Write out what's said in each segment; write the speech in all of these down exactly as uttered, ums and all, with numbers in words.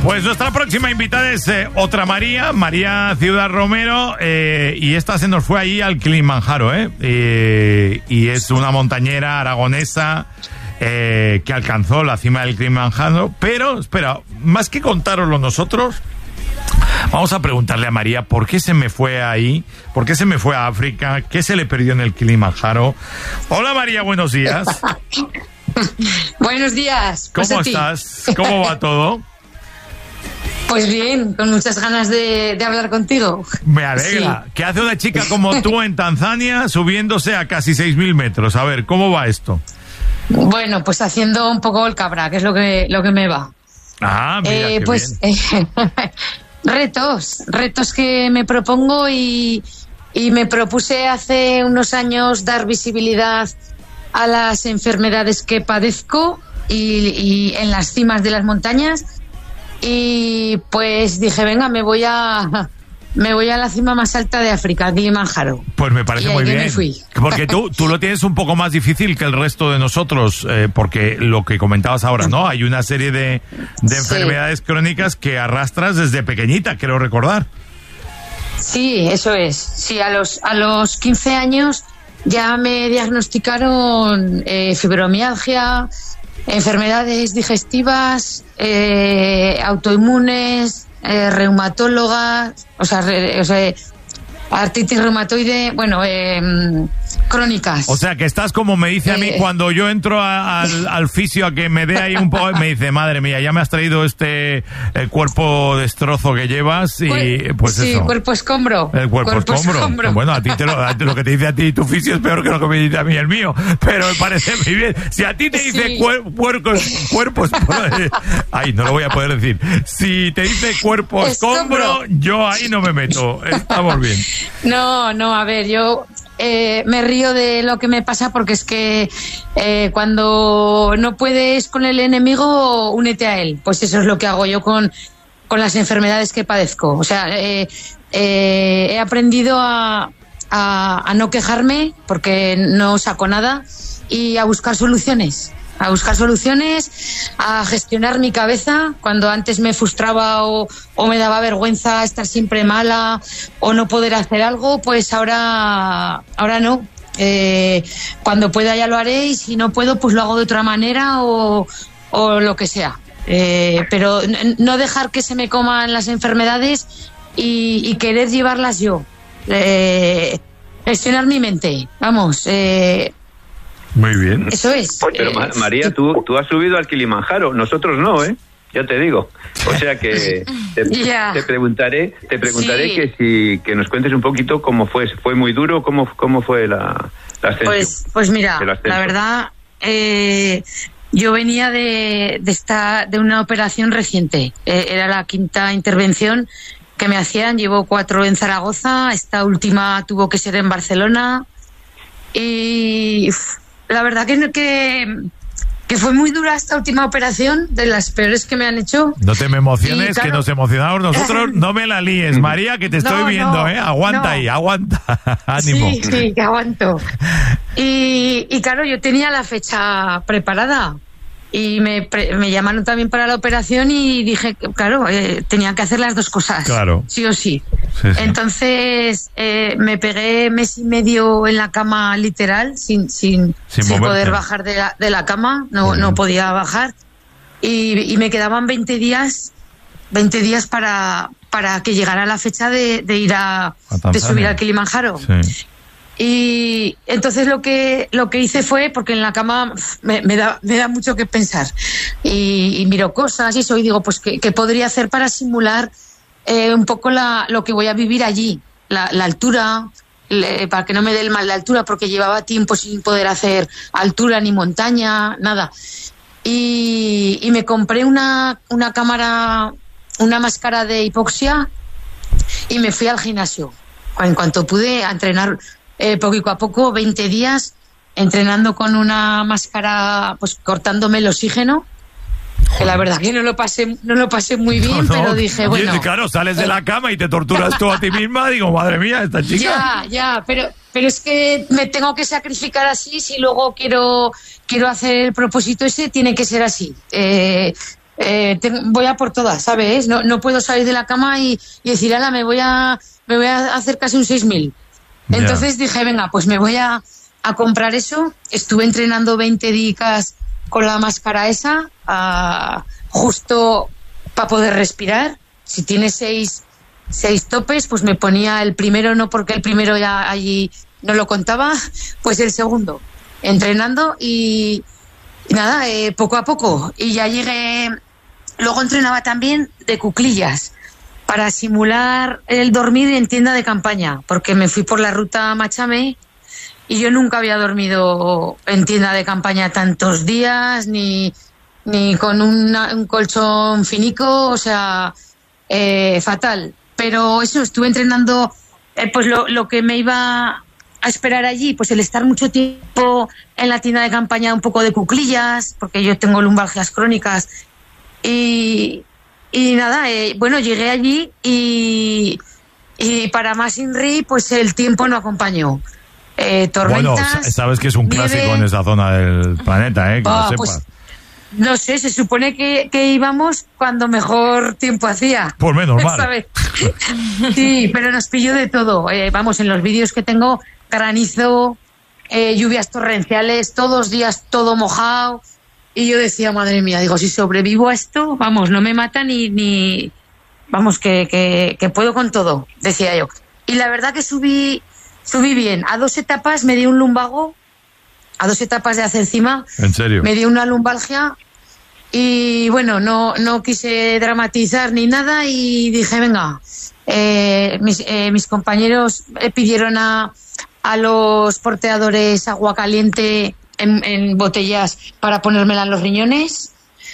Pues nuestra próxima invitada es eh, otra María, María Ciudad Romero, eh, y esta se nos fue ahí al Kilimanjaro, ¿eh? Eh, y es una montañera aragonesa eh, que alcanzó la cima del Kilimanjaro, pero, espera, más que contároslo nosotros, vamos a preguntarle a María por qué se me fue ahí, por qué se me fue a África, qué se le perdió en el Kilimanjaro. Hola María, buenos días. Buenos días. ¿Cómo pues estás? ¿Cómo va todo? Pues bien, con muchas ganas de, de hablar contigo. Me alegra. Sí. ¿Qué hace una chica como tú en Tanzania subiéndose a casi seis mil metros? A ver, ¿cómo va esto? Bueno, pues haciendo un poco el cabra, que es lo que, lo que me va. Ah, mira, eh, qué pues bien. eh, retos, retos que me propongo y, y me propuse hace unos años dar visibilidad a las enfermedades que padezco y, y en las cimas de las montañas. Y pues dije, venga, me voy a me voy a la cima más alta de África, Kilimanjaro. Pues me parece y ahí muy que bien. me fui. Porque tú, tú lo tienes un poco más difícil que el resto de nosotros, eh, porque lo que comentabas ahora, ¿no? Hay una serie de, de enfermedades sí. crónicas que arrastras desde pequeñita, quiero recordar. Sí, eso es. Sí, a los, a los quince años ya me diagnosticaron eh, fibromialgia, enfermedades digestivas, eh, autoinmunes, eh, reumatólogas, o sea, re, o sea, artritis reumatoide, bueno, eh, crónicas. O sea, que estás como me dice a mí eh, cuando yo entro a, al, al fisio a que me dé ahí un poco, me dice, madre mía, ya me has traído este el cuerpo destrozo que llevas y pues sí, eso. Sí, cuerpo escombro. El cuerpo, cuerpo escombro. escombro. Bueno, a ti te lo, a, lo que te dice a ti tu fisio es peor que lo que me dice a mí el mío, pero me parece muy bien. Si a ti te dice sí. cuer, puerco, cuerpo escombro, ay, no lo voy a poder decir. Si te dice cuerpo escombro, yo ahí no me meto. Estamos bien. No, no, a ver, yo eh, me río de lo que me pasa porque es que eh, cuando no puedes con el enemigo, únete a él. Pues eso es lo que hago yo con, con las enfermedades que padezco. O sea, eh, eh, he aprendido a, a, a no quejarme porque no saco nada y a buscar soluciones. A buscar soluciones, a gestionar mi cabeza cuando antes me frustraba o, o me daba vergüenza estar siempre mala o no poder hacer algo, pues ahora, ahora no. Eh, cuando pueda ya lo haré y si no puedo pues lo hago de otra manera o, o lo que sea. Eh, pero no dejar que se me coman las enfermedades y, y querer llevarlas yo. Eh, gestionar mi mente, vamos. Eh, Muy bien. Eso es. Pero eh, María, tú, tú has subido al Kilimanjaro, nosotros no, ¿eh? Ya te digo. O sea que te, yeah. te preguntaré, te preguntaré sí. que si que nos cuentes un poquito cómo fue, fue muy duro, cómo cómo fue la, la ascensión. Pues pues mira, la verdad eh, yo venía de de esta de una operación reciente. Eh, era la quinta intervención que me hacían, llevo cuatro en Zaragoza, esta última tuvo que ser en Barcelona y uf, la verdad que, que, que fue muy dura esta última operación, de las peores que me han hecho. No te me emociones, y, claro, que nos emocionamos nosotros. No me la líes, María, que te estoy no, viendo, no, ¿eh? Aguanta no. ahí, aguanta. Ánimo. Sí, sí, que aguanto. Y, y claro, yo tenía la fecha preparada. Y me, me llamaron también para la operación y dije, claro, eh, tenía que hacer las dos cosas. Claro. Sí o sí. sí, sí. Entonces eh, me pegué mes y medio en la cama literal, sin sin, sin, sin poder bajar de la, de la cama, no, no podía bajar. Y, y me quedaban veinte días, veinte días para, para que llegara la fecha de, de ir a, a de subir al Kilimanjaro. Sí. Y entonces lo que lo que hice fue, porque en la cama me, me, da, me da mucho que pensar y, y miro cosas y eso y digo, pues ¿qué, qué podría hacer para simular eh, un poco la, lo que voy a vivir allí? La, la altura, le, para que no me dé el mal la altura, porque llevaba tiempo sin poder hacer altura ni montaña, nada. Y, y me compré una, una cámara, una máscara de hipoxia y me fui al gimnasio. En cuanto pude, a entrenar eh, poquito a poco, veinte días, entrenando con una máscara, pues cortándome el oxígeno. Joder. Que la verdad que no lo pasé, no lo pasé muy bien, no, no. pero dije, bueno. Y claro, sales de la cama y te torturas tú a ti misma, digo, madre mía, esta chica. Ya, ya, pero, pero es que me tengo que sacrificar así, si luego quiero, quiero hacer el propósito ese, tiene que ser así. Eh, eh, te, voy a por todas, ¿sabes? No, no puedo salir de la cama y, y decir, ala, me voy a, me voy a hacer casi un seis mil. Yeah. Entonces dije, venga, pues me voy a, a comprar eso. Estuve entrenando veinte días con la máscara esa, a, justo para poder respirar. Si tiene seis, seis topes, pues me ponía el primero, no porque el primero ya allí no lo contaba, pues el segundo, entrenando y, y nada, eh, poco a poco. Y ya llegué, luego entrenaba también de cuclillas, para simular el dormir en tienda de campaña, porque me fui por la ruta Machame y yo nunca había dormido en tienda de campaña tantos días, ni, ni con una, un colchón finico, o sea, eh, fatal. Pero eso, estuve entrenando, eh, pues lo, lo que me iba a esperar allí, pues el estar mucho tiempo en la tienda de campaña, un poco de cuclillas, porque yo tengo lumbalgias crónicas, y... Y nada, eh, bueno, llegué allí y, y para más Inri, pues el tiempo no acompañó. Eh, tormentas. Bueno, sabes que es un clásico nieve, en esa zona del planeta, ¿eh? Que oh, lo pues, sepas. No sé, se supone que, que íbamos cuando mejor tiempo hacía. Por menos mal. ¿Sabes? Sí, pero nos pilló de todo. Eh, vamos, en los vídeos que tengo, granizo, eh, lluvias torrenciales, todos los días todo mojado. Y yo decía, madre mía, digo, si sobrevivo a esto, vamos, no me mata ni, ni vamos, que, que, que puedo con todo, decía yo. Y la verdad que subí, subí bien. A dos etapas me dio un lumbago, a dos etapas de hacer cima. ¿En serio? Me dio una lumbalgia y bueno, no, no quise dramatizar ni nada y dije, venga, eh, mis, eh, mis compañeros pidieron a, a los porteadores agua caliente En, en botellas para ponérmela en los riñones.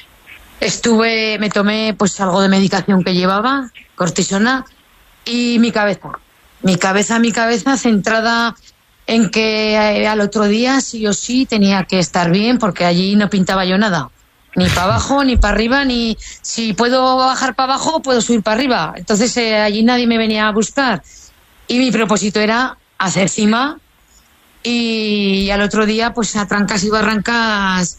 Estuve, me tomé pues algo de medicación que llevaba, cortisona, y mi cabeza, mi cabeza, mi cabeza centrada en que eh, al otro día sí o sí tenía que estar bien, porque allí no pintaba yo nada, ni para abajo, ni para arriba, ni si puedo bajar para abajo, puedo subir para arriba. Entonces eh, allí nadie me venía a buscar y mi propósito era hacer cima. Y al otro día, pues a trancas y barrancas,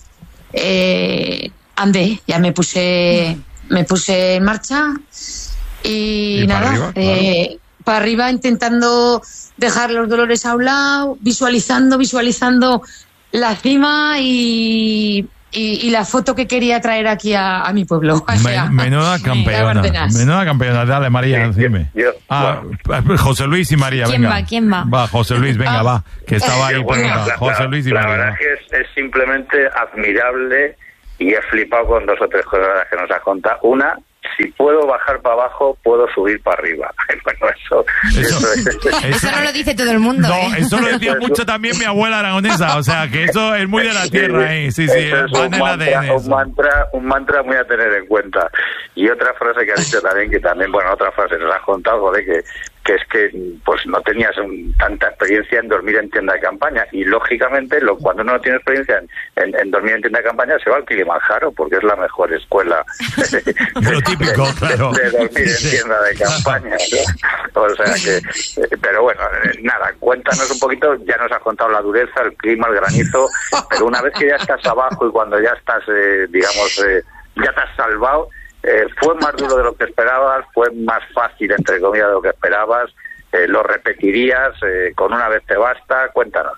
eh, andé, ya me puse, me puse en marcha y, y nada, para arriba, eh, claro. para arriba intentando dejar los dolores a un lado, visualizando, visualizando la cima y, y, y la foto que quería traer aquí a, a mi pueblo. O sea, Men, menuda campeona, menuda campeona. Dale, María, sí, dime. Yo, ah, bueno. José Luis y María, ¿Quién venga. va? ¿Quién va? Va, José Luis, venga, ah. va, que estaba ahí. Bueno, venga, la, José Luis y la, María. La verdad es que es, es simplemente admirable y he flipado con dos o tres cosas que nos has contado. Una, si puedo bajar para abajo, puedo subir para arriba. Bueno, eso... Eso, eso, es, eso, eso no lo dice todo el mundo. No, ¿eh? eso lo decía mucho también mi abuela aragonesa, o sea, que eso es muy de la tierra, ¿eh? Sí, sí, es un mantra, un, mantra, un mantra muy a tener en cuenta. Y otra frase que has dicho también, que también, bueno, otra frase nos has contado, joder, que, que es que pues no tenías un, tanta experiencia en dormir en tienda de campaña. Y lógicamente, lo, cuando uno no tiene experiencia en, en, en dormir en tienda de campaña, se va al Kilimanjaro, porque es la mejor escuela lo típico, de, claro. de, de dormir en tienda de campaña, ¿no? O sea que, pero bueno, nada, cuéntanos un poquito, ya nos has contado la dureza, el clima, el granizo, pero una vez que ya estás abajo y cuando ya estás, eh, digamos, eh, ya te has salvado, eh, ¿fue más duro de lo que esperabas? ¿Fue más fácil, entre comillas, de lo que esperabas? Eh, ¿Lo repetirías? Eh, ¿Con una vez te basta? Cuéntanos.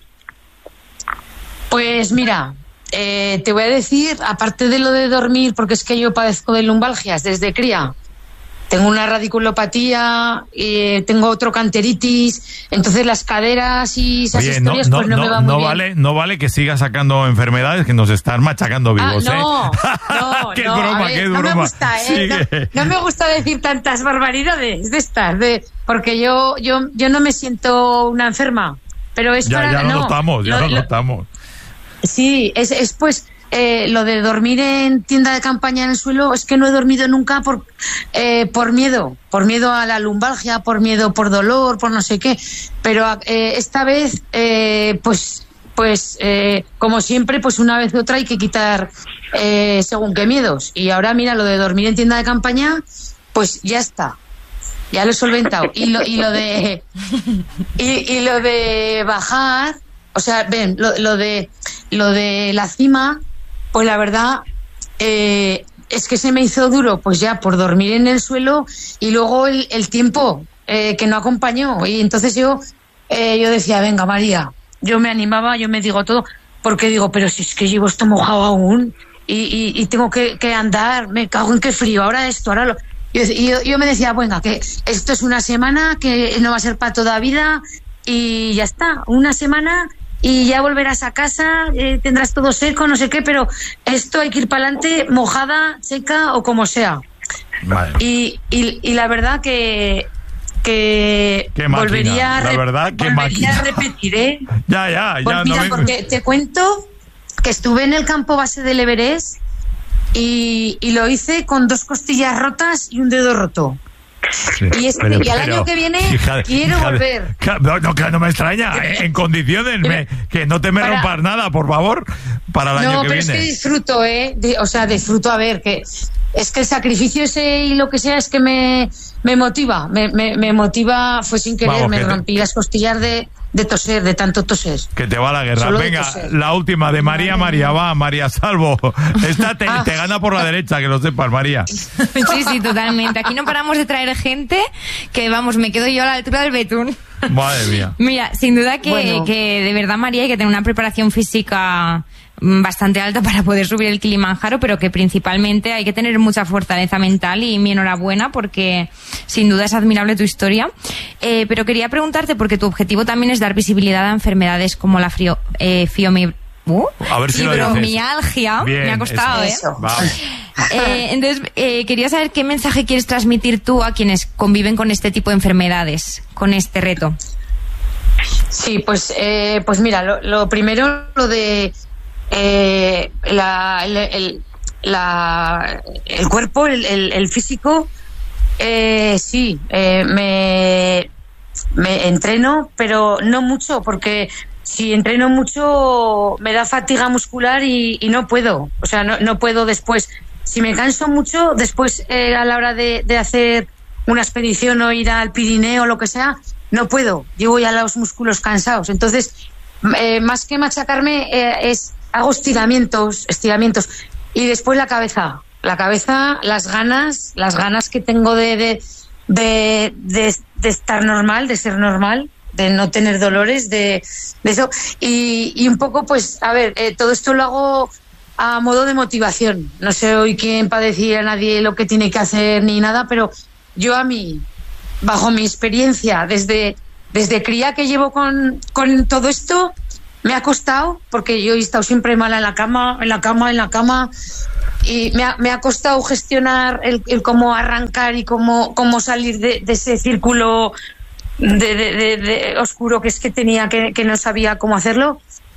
Pues mira, eh, te voy a decir, aparte de lo de dormir, porque es que yo padezco de lumbalgias desde cría, tengo una radiculopatía, eh, tengo otro canteritis, entonces las caderas y esas Oye, historias no, pues no, no me van no muy vale, bien. No vale que sigas sacando enfermedades que nos están machacando vivos, ah, no, ¿eh? No, qué no, broma, ver, qué no broma. Me gusta, ¿eh? no, no me gusta decir tantas barbaridades de estas, de, porque yo, yo, yo no me siento una enferma, pero es ya, para... Ya lo no, notamos, ya lo, lo notamos. Sí, es, es pues... Eh, lo de dormir en tienda de campaña en el suelo es que no he dormido nunca por eh, por miedo, por miedo a la lumbalgia, por miedo, por dolor, por no sé qué. Pero eh, esta vez, eh, pues, pues eh, como siempre, pues una vez u otra hay que quitar eh, según qué miedos. Y ahora mira, lo de dormir en tienda de campaña, pues ya está, ya lo he solventado. Y lo y lo de y, y lo de bajar, o sea, ven, lo, lo de lo de la cima. Pues la verdad, eh, es que se me hizo duro, pues ya por dormir en el suelo y luego el, el tiempo eh, que no acompañó. Y entonces yo, eh, yo decía, venga María, yo me animaba, yo me digo todo, porque digo, pero si es que llevo esto mojado aún y, y, y tengo que, que andar, me cago en qué frío, ahora esto, ahora lo... Y yo, yo me decía, venga, que esto es una semana, que no va a ser para toda vida y ya está, una semana... y ya volverás a casa, eh, tendrás todo seco, no sé qué, pero esto hay que ir para adelante, mojada, seca o como sea. Vale. Y, y, y la verdad que que qué máquina, volvería, a, la verdad, qué volvería a repetir, ¿eh? Ya, ya, ya. Pues mira, no me... porque te cuento que estuve en el campo base del Everest y, y lo hice con dos costillas rotas y un dedo roto. Sí, y, este, pero, y al pero, año que viene hija, quiero hija, volver. No, no, no me extraña, en condiciones, me, que no te me para, rompas nada, por favor, para el año no, que viene. No, pero es que disfruto, ¿eh? De, o sea, disfruto, a ver, que es que el sacrificio ese y lo que sea es que me, me motiva, me, me, me motiva, fue sin querer, Vamos, me rompí te... las costillas de, de toser, de tanto toser. Que te va la guerra. Solo Venga, la última de María, María, va, María Salvo. Esta te, ah. te gana por la derecha, que lo sepas, María. Sí, sí, totalmente. Aquí no paramos de traer gente que, vamos, me quedo yo a la altura del betún. Madre mía. Mira, sin duda que, bueno. que de verdad, María, hay que tener una preparación física bastante alta para poder subir el Kilimanjaro, pero que principalmente hay que tener mucha fortaleza mental y mi enhorabuena porque sin duda es admirable tu historia. Eh, pero quería preguntarte, porque tu objetivo también es dar visibilidad a enfermedades como la frio, eh, fiomi, uh, a ver si fibromialgia. Bien, me ha costado, eso. ¿eh? eh entonces, eh, quería saber qué mensaje quieres transmitir tú a quienes conviven con este tipo de enfermedades, con este reto. Sí, pues, eh, pues mira, lo, lo primero, lo de Eh, la, el, el, la, el cuerpo, el, el, el físico, eh, sí, eh, me, me entreno, pero no mucho, porque si entreno mucho me da fatiga muscular y, y no puedo, o sea, no, no puedo después. Si me canso mucho, después eh, a la hora de, de hacer una expedición o ir al Pirineo o lo que sea, no puedo, llevo ya los músculos cansados. Entonces, eh, más que machacarme, eh, es hago estiramientos, estiramientos. Y después la cabeza. La cabeza, las ganas, las ganas que tengo de, de, de, de, de estar normal, de ser normal, de no tener dolores, de, de eso. Y, y un poco, pues, a ver, eh, todo esto lo hago a modo de motivación. No sé hoy quién para decir a nadie lo que tiene que hacer ni nada, pero yo a mí, bajo mi experiencia, desde, desde cría que llevo con, con todo esto, me ha costado, porque yo he estado siempre mala en la cama, en la cama, en la cama, y me ha, me ha costado gestionar el, el cómo arrancar y cómo, cómo salir de, de ese círculo de, de, de, de oscuro que es que tenía, que, que no sabía cómo hacerlo,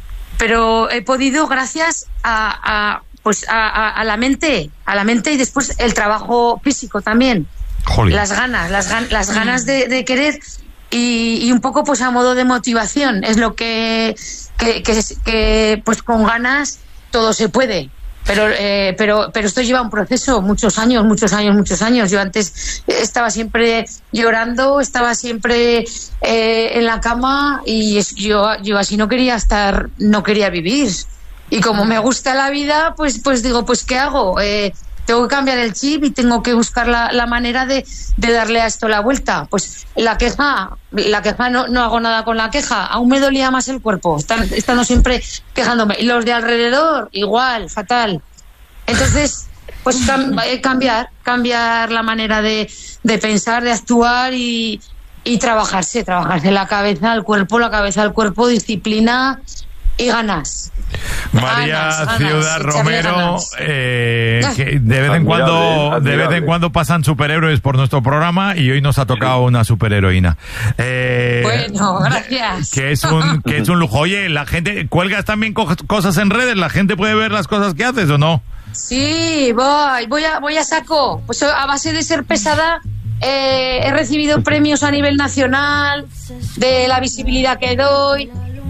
pero he podido gracias a, a pues a, a, a la mente, a la mente y después el trabajo físico también. Joder. Las ganas, las, gan, las ganas de, de querer y, y un poco pues a modo de motivación, es lo que Que, que, que pues con ganas todo se puede, pero eh, pero pero esto lleva un proceso, muchos años, muchos años, muchos años. Yo antes estaba siempre llorando, estaba siempre eh, en la cama y yo yo así no quería estar, no quería vivir. Y como me gusta la vida, pues pues digo, pues ¿qué hago? Eh, tengo que cambiar el chip y tengo que buscar la, la manera de, de darle a esto la vuelta. Pues la queja, la queja no, no hago nada con la queja, aún me dolía más el cuerpo, estar, estando siempre quejándome. Y los de alrededor, igual, fatal. Entonces, pues cam, cambiar, cambiar la manera de, de pensar, de actuar y, y trabajarse, trabajarse la cabeza, el cuerpo, la cabeza, el cuerpo, disciplina y ganas. María ganas, Ciudad ganas, Romero, eh, que de vez en cuando, de vez en cuando pasan superhéroes por nuestro programa y hoy nos ha tocado una superheroína. Eh, bueno, gracias. Que es un, que es un lujo. Oye, la gente, ¿cuelgas también co- cosas en redes? ¿La gente puede ver las cosas que haces o no? Sí, voy, voy a, voy a saco. Pues a base de ser pesada, eh, he recibido premios a nivel nacional de la visibilidad que doy.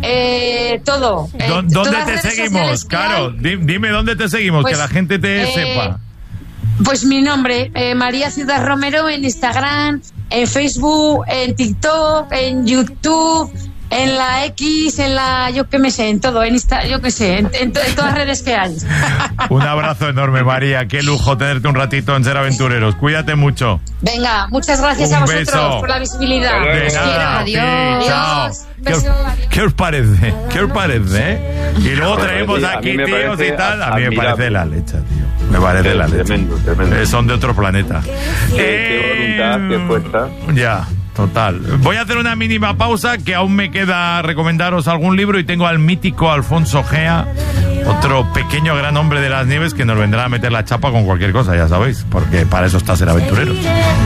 Eh, todo. Eh, ¿Dónde te seguimos? Claro, dime dónde te seguimos, pues, que la gente te eh, sepa. Pues mi nombre, eh, María Ciudad Romero, en Instagram, en Facebook, en TikTok, en YouTube, En la X, en la, yo qué me sé, en todo, en Insta, yo qué sé, en, en, en todas las redes que hay. Un abrazo enorme, María. Qué lujo tenerte un ratito en Ser Aventureros. Cuídate mucho. Venga, muchas gracias un a vosotros beso. por la visibilidad. De nada, adiós. sí, chao. ¿Qué os, ¿Qué os parece? ¿Qué os parece? ¿Eh? Y luego traemos aquí tíos y tal. A mí me parece la leche, tío. Me parece la leche. Tremendo, tremendo. Eh, son de otro planeta. Qué, Eh, qué voluntad, qué fuerza. Ya. Total. Voy a hacer una mínima pausa, que aún me queda recomendaros algún libro, y tengo al mítico Alfonso Gea, otro pequeño gran hombre de las nieves, que nos vendrá a meter la chapa con cualquier cosa, ya sabéis, porque para eso está Ser Aventureros.